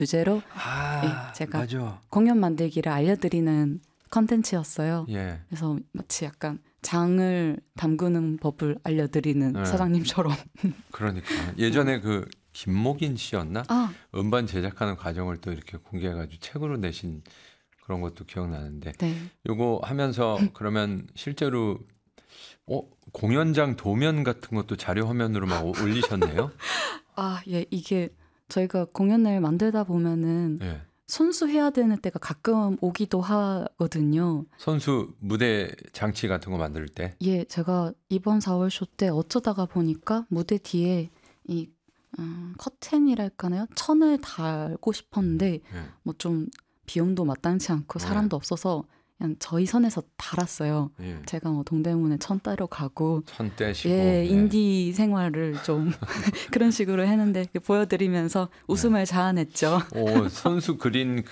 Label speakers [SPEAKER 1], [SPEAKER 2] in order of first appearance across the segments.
[SPEAKER 1] 주제로 제가
[SPEAKER 2] 맞아.
[SPEAKER 1] 공연 만들기를 알려드리는 컨텐츠였어요.
[SPEAKER 2] 예.
[SPEAKER 1] 그래서 마치 약간 장을 담그는 법을 알려드리는
[SPEAKER 2] 네.
[SPEAKER 1] 사장님처럼.
[SPEAKER 2] 그러니까 예전에 그 김목인 씨였나?
[SPEAKER 1] 아,
[SPEAKER 2] 음반 제작하는 과정을 또 이렇게 공개해가지고 책으로 내신 그런 것도 기억나는데
[SPEAKER 1] 네.
[SPEAKER 2] 요거 하면서 그러면 실제로 공연장 도면 같은 것도 자료 화면으로 막 올리셨네요?
[SPEAKER 1] 아, 예, 이게 저희가 공연을 만들다 보면은
[SPEAKER 2] 예.
[SPEAKER 1] 손수해야 되는 때가 가끔 오기도 하거든요.
[SPEAKER 2] 선수 무대 장치 같은 거 만들 때.
[SPEAKER 1] 예, 제가 이번 4월 쇼 때 어쩌다가 보니까 무대 뒤에 이 커튼이랄까나요? 천을 달고 싶었는데
[SPEAKER 2] 예.
[SPEAKER 1] 뭐 좀 비용도 마땅치 않고 사람도 없어서 그냥 저희 선에서 달았어요.
[SPEAKER 2] 예.
[SPEAKER 1] 제가 뭐 동대문에 천 따러 가고
[SPEAKER 2] 천 떼시고.
[SPEAKER 1] 예, 인디 생활을 좀 그런 식으로 했는데 보여드리면서 웃음을 자아냈죠.
[SPEAKER 2] 선수 그린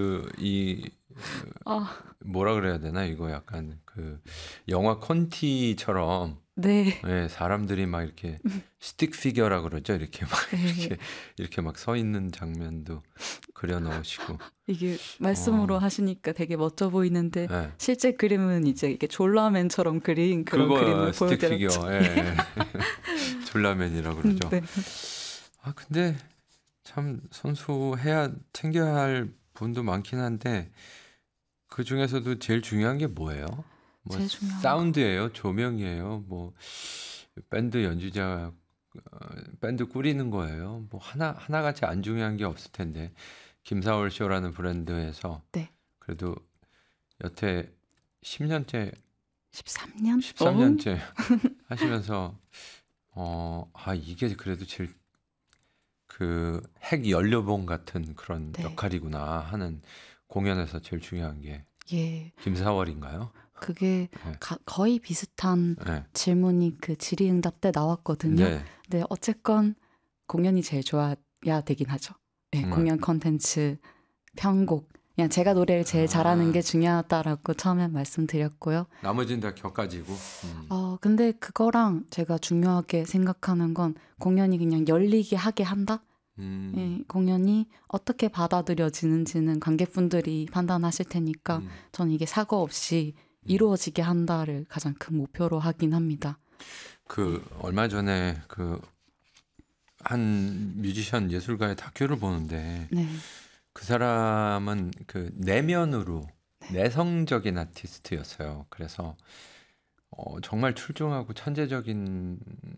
[SPEAKER 1] 아,
[SPEAKER 2] 뭐라 그래야 되나 이거 약간 그 영화 콘티처럼
[SPEAKER 1] 네.
[SPEAKER 2] 예, 사람들이 막 이렇게 스틱 피겨라 그러죠. 이렇게 막
[SPEAKER 1] 네.
[SPEAKER 2] 이렇게 막 서 있는 장면도 그려 넣으시고.
[SPEAKER 1] 이게 말씀으로 하시니까 되게 멋져 보이는데
[SPEAKER 2] 예.
[SPEAKER 1] 실제 그림은 이제 이게 졸라맨처럼 그린 그런
[SPEAKER 2] 그거
[SPEAKER 1] 그림을
[SPEAKER 2] 스틱 피겨.
[SPEAKER 1] 보여드렸죠.
[SPEAKER 2] 예. 졸라맨이라 그러죠.
[SPEAKER 1] 네.
[SPEAKER 2] 근데 참 선수 챙겨야 할 분도 많긴 한데 그 중에서도 제일 중요한 게 뭐예요? 뭐
[SPEAKER 1] 제일 중요한
[SPEAKER 2] 사운드예요? 조명이에요? 뭐 밴드 연주자 밴드 꾸리는 거예요? 뭐 하나같이 안 중요한 게 없을 텐데 김사월 쇼라는 브랜드에서
[SPEAKER 1] 네.
[SPEAKER 2] 그래도 여태 10년째
[SPEAKER 1] 13년?
[SPEAKER 2] 13년째 하시면서 이게 그래도 제일 그 핵 연료봉 같은 그런
[SPEAKER 1] 네.
[SPEAKER 2] 역할이구나 하는 공연에서 제일 중요한 게
[SPEAKER 1] 예.
[SPEAKER 2] 김사월인가요?
[SPEAKER 1] 그게
[SPEAKER 2] 네.
[SPEAKER 1] 거의 비슷한
[SPEAKER 2] 네.
[SPEAKER 1] 질문이 그 질의응답 때 나왔거든요.
[SPEAKER 2] 네.
[SPEAKER 1] 네, 어쨌건 공연이 제일 좋아야 되긴 하죠. 네, 공연 컨텐츠, 편곡. 그냥 제가 노래를 제일 잘하는 게 중요하다라고 처음에 말씀드렸고요.
[SPEAKER 2] 나머지는 다 격가지고.
[SPEAKER 1] 근데 그거랑 제가 중요하게 생각하는 건 공연이 그냥 열리게 하게 한다? 예, 공연이 어떻게 받아들여지는지는 관객분들이 판단하실 테니까 저는 이게 사고 없이 이루어지게 한다를 가장 큰 목표로 하긴 합니다.
[SPEAKER 2] 얼마 전에 한 뮤지션 예술가의 다큐를 보는데
[SPEAKER 1] 네.
[SPEAKER 2] 그 사람은 그 내면으로 내성적인 아티스트였어요. 그래서 정말 출중하고 천재적인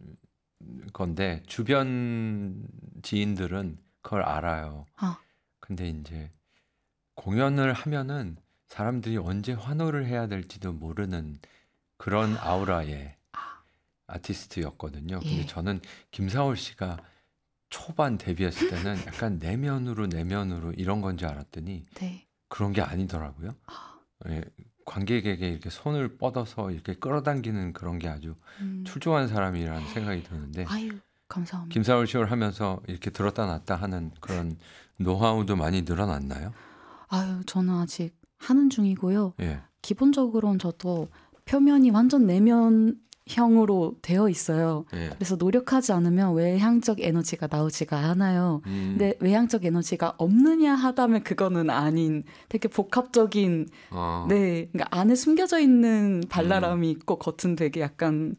[SPEAKER 2] 건데 주변 지인들은 그걸 알아요. 근데 이제 공연을 하면은 사람들이 언제 환호를 해야 될지도 모르는 그런 아우라의 아티스트였거든요. 근데
[SPEAKER 1] 예.
[SPEAKER 2] 저는 김사월 씨가 초반 데뷔했을 때는 약간 내면으로 이런 건 줄 알았더니
[SPEAKER 1] 네.
[SPEAKER 2] 그런 게 아니더라고요. 예, 관객에게 이렇게 손을 뻗어서 이렇게 끌어당기는 그런 게 아주 출중한 사람이라는 생각이 드는데
[SPEAKER 1] 아유, 감사합니다.
[SPEAKER 2] 김사월 쇼를 하면서 이렇게 들었다 놨다 하는 그런 노하우도 많이 늘어났나요?
[SPEAKER 1] 아유, 저는 아직 하는 중이고요.
[SPEAKER 2] 예.
[SPEAKER 1] 기본적으로는 저도 표면이 완전 내면형으로 되어 있어요.
[SPEAKER 2] 예.
[SPEAKER 1] 그래서 노력하지 않으면 외향적 에너지가 나오지가 않아요. 근데 외향적 에너지가 없느냐 하다면 그거는 아닌 되게 복합적인 네, 그러니까 안에 숨겨져 있는 발랄함이 있고 겉은 되게 약간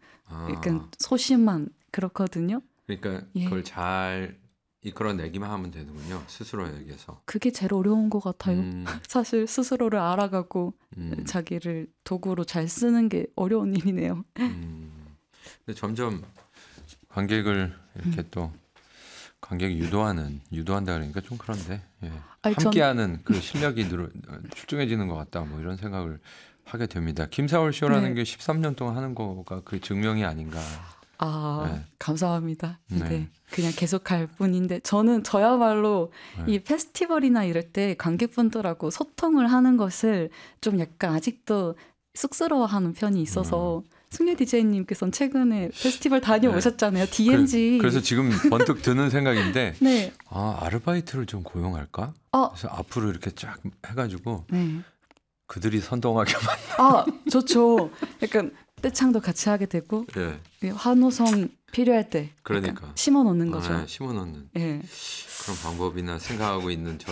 [SPEAKER 1] 소심한 그렇거든요.
[SPEAKER 2] 그러니까
[SPEAKER 1] 예.
[SPEAKER 2] 그걸 잘 이끌어내기만 하면 되는군요. 스스로에게서.
[SPEAKER 1] 그게 제일 어려운 것 같아요. 사실 스스로를 알아가고 자기를 도구로 잘 쓰는 게 어려운 일이네요.
[SPEAKER 2] 근데 점점 관객을 이렇게 또 관객 유도한다 그러니까 좀 그런데 예. 함께하는 그 실력이 출중해지는 것 같다. 뭐 이런 생각을 하게 됩니다. 김사월 쇼라는 게 13년 동안 하는 거가 그 증명이 아닌가. 네.
[SPEAKER 1] 감사합니다.
[SPEAKER 2] 네.
[SPEAKER 1] 네, 그냥 계속할 뿐인데 저야말로 이 페스티벌이나 이럴 때 관객분들하고 소통을 하는 것을 좀 약간 아직도 쑥스러워하는 편이 있어서 승유 DJ님께서는 최근에 페스티벌 다녀오셨잖아요. DMZ.
[SPEAKER 2] 그래서 지금 번뜩 드는 생각인데
[SPEAKER 1] 네.
[SPEAKER 2] 아르바이트를 좀 고용할까? 그래서 앞으로 이렇게 쫙 해가지고 그들이 선동하게
[SPEAKER 1] 좋죠. 약간 떼창도 같이 하게 되고 환호성 필요할 때
[SPEAKER 2] 그러니까
[SPEAKER 1] 심어놓는 거죠.
[SPEAKER 2] 심어놓는
[SPEAKER 1] 그런
[SPEAKER 2] 방법이나 생각하고 있는